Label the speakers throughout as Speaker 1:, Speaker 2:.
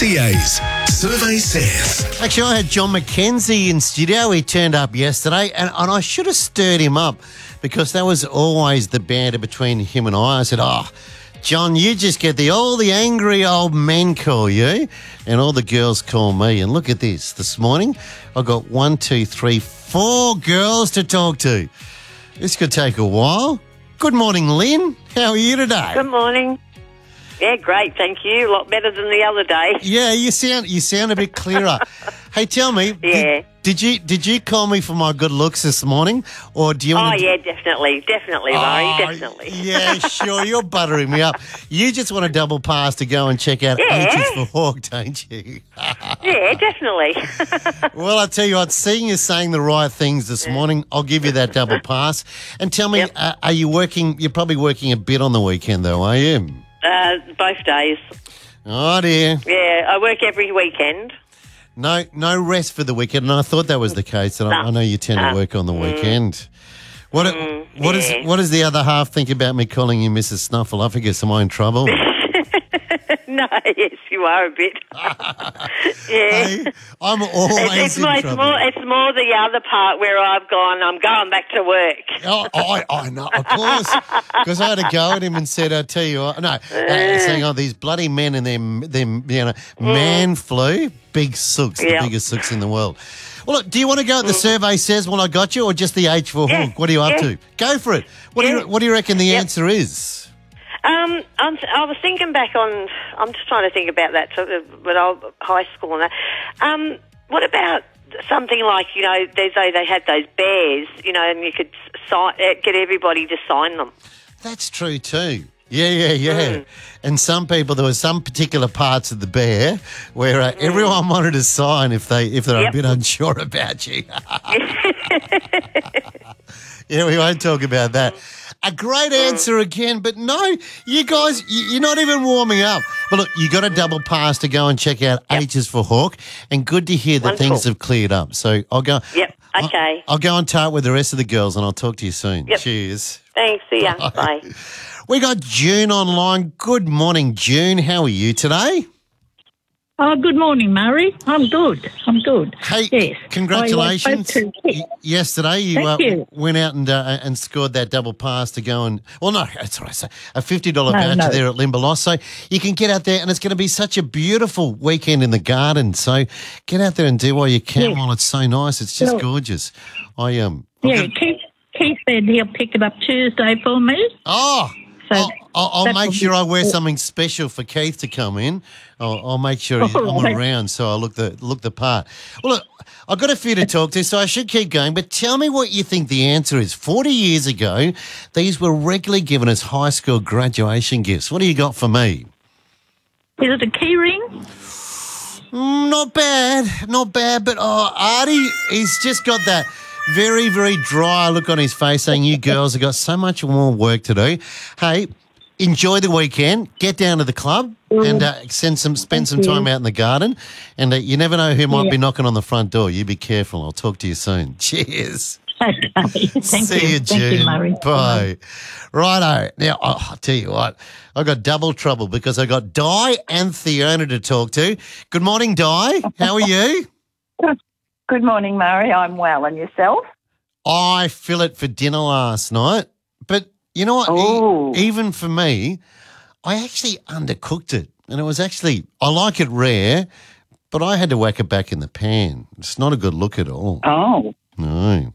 Speaker 1: SCA's Survey Says.
Speaker 2: Actually, I had John McKenzie in studio. He turned up yesterday, and I should have stirred him up because that was always the banter between him and I. I said, John, you just get all the angry old men call you, and all the girls call me. And look at this morning, I got 4 girls to talk to. This could take a while. Good morning, Lynn. How are you today?
Speaker 3: Good morning. Yeah, great, thank you. A lot better than the other day.
Speaker 2: Yeah, you sound a bit clearer. Hey, tell me,
Speaker 3: Yeah.
Speaker 2: did you call me for my good looks this morning, or do you?
Speaker 3: Yeah, definitely, Murray, definitely.
Speaker 2: Yeah, sure. You're buttering me up. You just want a double pass to go and check out H's for Hawk, don't you?
Speaker 3: Yeah, definitely.
Speaker 2: Well, I tell you what, seeing you saying the right things this morning, I'll give you that double pass. And tell me, are you working? You're probably working a bit on the weekend, though, are you?
Speaker 3: Both days.
Speaker 2: Oh dear.
Speaker 3: Yeah, I work every weekend.
Speaker 2: No rest for the weekend, and I thought that was the case. And I know you tend to work on the weekend. What does the other half think about me calling you Mrs. Snuffleupagus? Am I in trouble?
Speaker 3: No, yes, you are a bit. Yeah.
Speaker 2: Hey, I'm always in trouble.
Speaker 3: It's more the other part where I'm going back to work.
Speaker 2: Oh, I know, of course, because I had to go at him and said, "I tell you what, saying, these bloody men and them, man flu, big sooks, the biggest sooks in the world." Well, look, do you want to go at the survey says, "Well, I got you," or just the H for Hawk? What are you up to? Go for it. What do you reckon the answer is?
Speaker 3: I was thinking back on. I'm just trying to think about that when I was high school and that. What about something like they had those bears, and you could get everybody to sign them.
Speaker 2: That's true too. Yeah. And some people, there were some particular parts of the bear where everyone wanted to sign if they're a bit unsure about you. Yeah, we won't talk about that. A great answer again, but no, you guys, you're not even warming up. But look, you got a double pass to go and check out H's for Hawk, and good to hear that things have cleared up. So I'll go.
Speaker 3: Yep, okay.
Speaker 2: I'll go and tart with the rest of the girls, and I'll talk to you soon.
Speaker 3: Yep.
Speaker 2: Cheers.
Speaker 3: Thanks, see ya. Bye.
Speaker 2: We got June online. Good morning, June. How are you today?
Speaker 4: Oh, good morning, Murray. I'm good.
Speaker 2: Hey,
Speaker 4: yes.
Speaker 2: Congratulations. Yesterday you went out and scored that double pass to go and... Well, no, that's what I say. A $50 voucher there at Limberlost. So you can get out there and it's going to be such a beautiful weekend in the garden. So get out there and do what you can while it's so nice. It's just gorgeous.
Speaker 4: Keith said he'll pick it up Tuesday for me.
Speaker 2: Oh,
Speaker 4: so
Speaker 2: I'll make sure I wear something special for Keith to come in. I'll make sure I'm around so I look the part. Well, look, I've got a few to talk to, so I should keep going. But tell me what you think the answer is. 40 years ago, these were regularly given as high school graduation gifts. What do you got for me?
Speaker 4: Is it a key ring?
Speaker 2: Not bad. But Artie, he's just got that very, very dry look on his face saying, you girls have got so much more work to do. Hey, enjoy the weekend. Get down to the club and spend some time out in the garden. And you never know who might be knocking on the front door. You be careful. I'll talk to you soon. Cheers.
Speaker 4: Okay.
Speaker 2: See you, June.
Speaker 4: Thank you, Murray.
Speaker 2: Bye. Righto. Now, I'll tell you what. I got double trouble because I got Di and Theona to talk to. Good morning, Di. How are you?
Speaker 5: Good morning, Murray. I'm well. And yourself?
Speaker 2: I fill it for dinner last night. But you know what? Even for me, I actually undercooked it. And it was actually, I like it rare, but I had to whack it back in the pan. It's not a good look at all.
Speaker 5: Oh.
Speaker 2: No.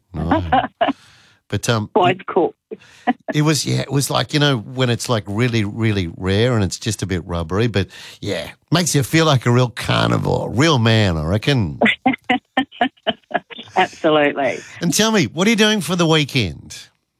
Speaker 2: But
Speaker 5: quite cool.
Speaker 2: it was like, when it's like really, really rare and it's just a bit rubbery, but yeah, makes you feel like a real carnivore, real man, I reckon.
Speaker 5: Absolutely.
Speaker 2: And tell me, what are you doing for the weekend?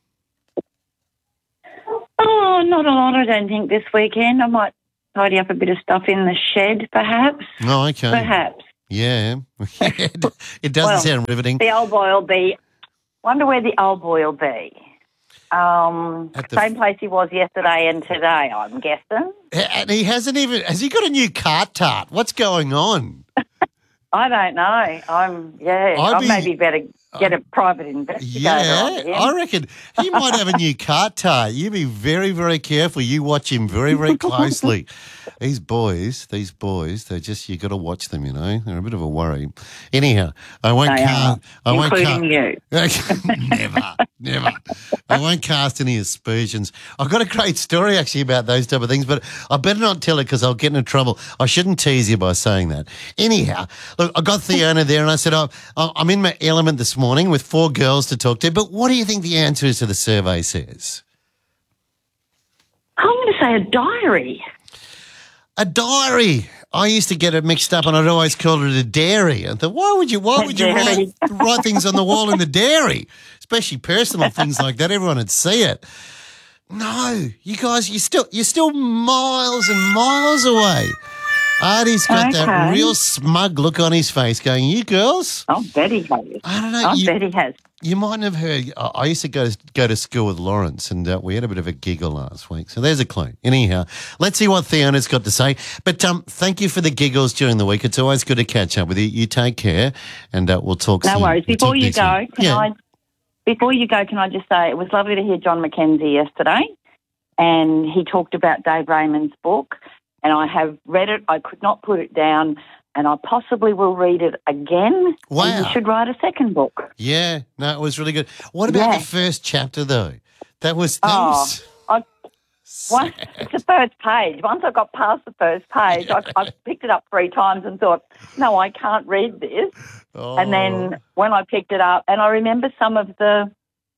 Speaker 5: Oh, not a lot, I don't think, this weekend. I might tidy up a bit of stuff in the shed, perhaps.
Speaker 2: Oh, okay.
Speaker 5: Perhaps.
Speaker 2: Yeah. It doesn't sound riveting.
Speaker 5: The old boy will be... Wonder where the old boy will be. Same place he was yesterday and today, I'm guessing.
Speaker 2: And he hasn't even... Has he got a new cart tart? What's going on?
Speaker 5: I don't know. I maybe better get a private investigator on him.
Speaker 2: I reckon he might have a new cart tie. You be very, very careful. You watch him very, very closely. These boys, they're just, you got to watch them, you know. They're a bit of a worry. Anyhow,
Speaker 5: Including you.
Speaker 2: Never. I won't cast any aspersions. I've got a great story actually about those type of things, but I better not tell it because I'll get into trouble. I shouldn't tease you by saying that. Anyhow, look, I got Fiona there and I said, I'm in my element this morning with 4 girls to talk to, but what do you think the answer to the survey says?
Speaker 5: I'm going to say a diary.
Speaker 2: A diary. I used to get it mixed up and I'd always call it a dairy. I thought, why would you write things on the wall in the dairy? Especially personal things like that. Everyone would see it. No, you guys, you're still miles and miles away. Artie's got that real smug look on his face going, you girls?
Speaker 5: I'll bet he has.
Speaker 2: I don't know.
Speaker 5: I bet he has.
Speaker 2: You mightn't have heard. I used to go to school with Lawrence, and we had a bit of a giggle last week. So there's a clue. Anyhow, let's see what Fiona's got to say. But thank you for the giggles during the week. It's always good to catch up with you. You take care, and we'll talk soon.
Speaker 5: No worries. Before you go, can I just say it was lovely to hear John Mackenzie yesterday, and he talked about Dave Raymond's book, and I have read it. I could not put it down. And I possibly will read it again.
Speaker 2: Wow.
Speaker 5: And you should write a second book.
Speaker 2: Yeah. No, it was really good. What about the first chapter, though? That was
Speaker 5: it's the first page. Once I got past the first page, I picked it up 3 times and thought, no, I can't read this.
Speaker 2: Oh.
Speaker 5: And then when I picked it up, and I remember some of the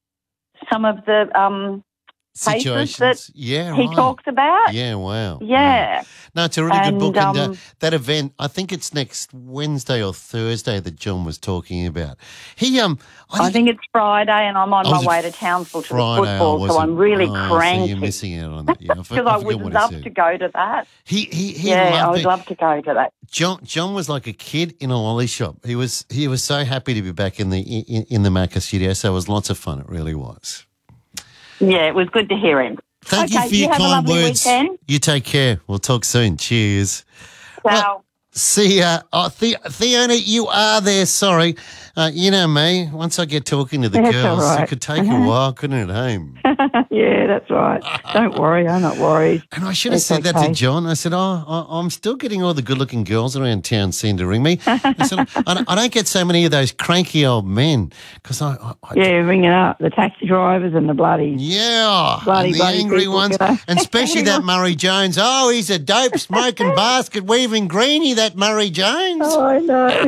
Speaker 2: situations
Speaker 5: that he talks about.
Speaker 2: Yeah, wow.
Speaker 5: Yeah.
Speaker 2: No, it's a really good book. And that event, I think it's next Wednesday or Thursday that John was talking about. I think it's
Speaker 5: Friday, and I'm on my way to Townsville to the football, so I'm really cranky.
Speaker 2: So you're missing out on that. Yeah,
Speaker 5: because I would love to go to that. I would love to go to that.
Speaker 2: John was like a kid in a lolly shop. He was so happy to be back in the Macca studio. So it was lots of fun. It really was.
Speaker 5: Yeah, it was good to hear him.
Speaker 2: Thank you for your kind words. Weekend. You take care. We'll talk soon. Cheers.
Speaker 5: Ciao.
Speaker 2: Well, see ya. Fiona, you are there. Sorry. You know me. Once I get talking to the girls, it could take a while, couldn't it, home?
Speaker 4: Yeah, that's right. Don't worry. I'm not worried.
Speaker 2: And I should have said that to John. I said, I'm still getting all the good-looking girls around town seem to ring me. I said, I don't get so many of those cranky old men.
Speaker 4: Ringing up the taxi drivers and the bloody
Speaker 2: angry
Speaker 4: people,
Speaker 2: ones. And especially that Murray Jones. Oh, he's a dope smoking basket weaving greenie, that Murray Jones.
Speaker 4: Oh, I know.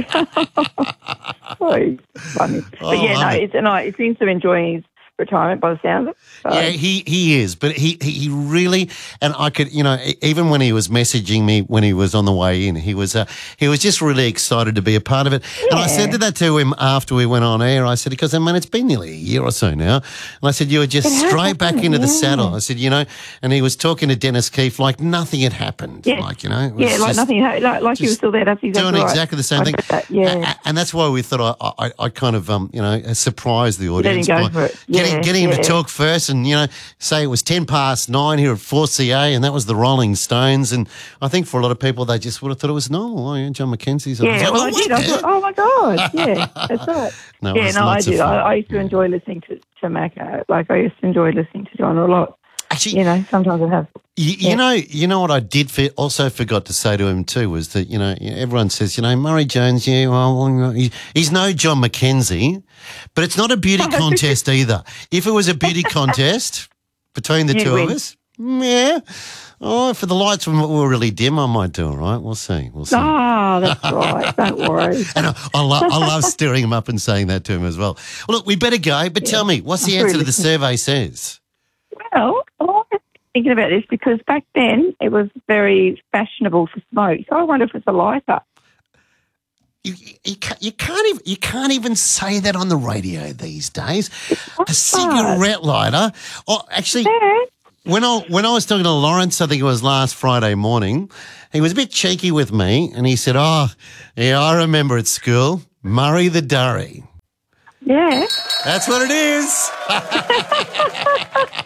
Speaker 4: Funny. But it seems to be enjoying his retirement by the sound of it. So.
Speaker 2: Yeah, he is, but he really, and I could, even when he was messaging me when he was on the way in, he was just really excited to be a part of it. Yeah. And I said that to him after we went on air. I said, because it's been nearly a year or so now, and I said, you were just straight back into the saddle. I said, and he was talking to Dennis Keefe like nothing had happened.
Speaker 4: Yeah.
Speaker 2: Like,
Speaker 4: like nothing, like he was still there. That's exactly
Speaker 2: doing
Speaker 4: right.
Speaker 2: exactly the same thing. And that's why we thought I kind of, surprised the audience
Speaker 4: by
Speaker 2: getting him to talk first and, say it was 9:10 here at 4CA and that was the Rolling Stones. And I think for a lot of people, they just would have thought it was normal. Oh, yeah, John Mackenzie's.
Speaker 4: I did. I thought, oh, my God. Yeah, that's right. I did. I used to enjoy listening to Macca. Like, I used to enjoy listening to John a lot.
Speaker 2: Actually,
Speaker 4: sometimes I have.
Speaker 2: You know what I did also forgot to say to him too was that, everyone says, Murray Jones, he's no John Mackenzie, but it's not a beauty contest either. If it was a beauty contest between the two of us, yeah. Oh, if the lights were really dim, I might do all right. We'll see.
Speaker 4: Oh, that's right. Don't worry.
Speaker 2: And I love stirring him up and saying that to him as well. Well, look, we better go, but tell me, what's the answer to the survey says?
Speaker 4: Well, I was thinking about this because back then it was very fashionable to smoke. So I wonder if it's a lighter.
Speaker 2: You can't even say that on the radio these days. A cigarette lighter. Oh, actually, when I was talking to Lawrence, I think it was last Friday morning, he was a bit cheeky with me and he said, "Oh, yeah, I remember at school, Murray the Durry."
Speaker 4: Yeah.
Speaker 2: That's what it is.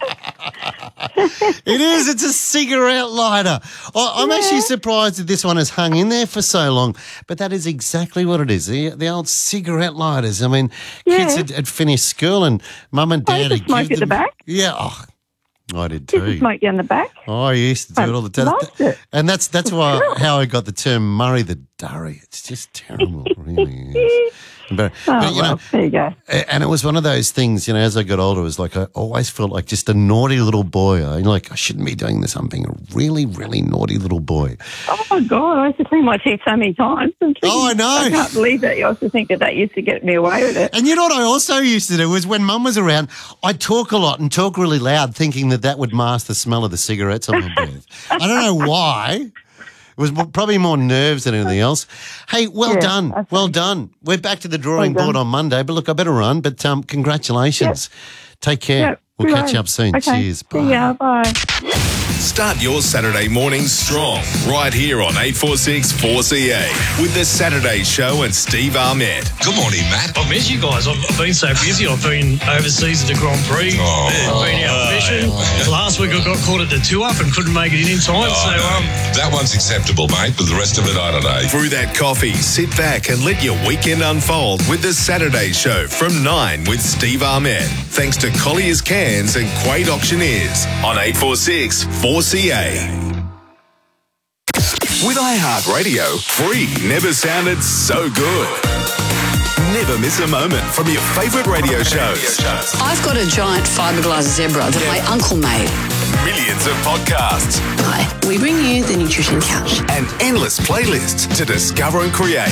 Speaker 2: It is. It's a cigarette lighter. I'm actually surprised that this one has hung in there for so long, but that is exactly what it is. The old cigarette lighters. I mean, kids had finished school and mum and dad had
Speaker 4: smoke at the back.
Speaker 2: Yeah. Oh, I did too.
Speaker 4: Used to smoke down the back.
Speaker 2: Oh, I used to do it all the time.
Speaker 4: Loved it.
Speaker 2: And that's how I got the term Murray the Durry. It's just terrible, it really is. But you know,
Speaker 4: there you go.
Speaker 2: And it was one of those things, you know, as I got older, it was like I always felt like just a naughty little boy. I shouldn't be doing this. I'm being a really, really naughty little boy.
Speaker 4: Oh, my God. I used to clean my teeth so many times.
Speaker 2: I know.
Speaker 4: I can't believe that. I used to think that used to get me away with it.
Speaker 2: And you know what I also used to do was when Mum was around, I'd talk a lot and talk really loud thinking that would mask the smell of the cigarettes on my breath. I don't know why. It was probably more nerves than anything else. Hey, well done. Okay. Well done. We're back to the drawing board on Monday, but look, I better run. But congratulations. Yep. Take care. Yep. We'll catch up soon.
Speaker 4: Okay.
Speaker 2: Cheers. Bye.
Speaker 4: See ya. Bye.
Speaker 1: Start your Saturday morning strong right here on 846 4CA with the Saturday Show and Steve Ahmed.
Speaker 6: Good morning, Matt.
Speaker 7: I've missed you guys. I've been so busy. I've been overseas at the Grand Prix. Been out fishing. Last week I got caught at the 2-up and couldn't make it in time.
Speaker 6: That one's acceptable, mate, but the rest of it, I don't know.
Speaker 1: Through that coffee, sit back and let your weekend unfold with the Saturday Show from 9 with Steve Ahmed. Thanks to Collier's Cans and Quaid Auctioneers on 846 4CA. With iHeartRadio, free never sounded so good. Never miss a moment from your favourite radio shows.
Speaker 8: I've got a giant fiberglass zebra that my uncle made.
Speaker 1: Millions of podcasts.
Speaker 8: Hi, we bring you the Nutrition Couch.
Speaker 1: And endless playlists to discover and create.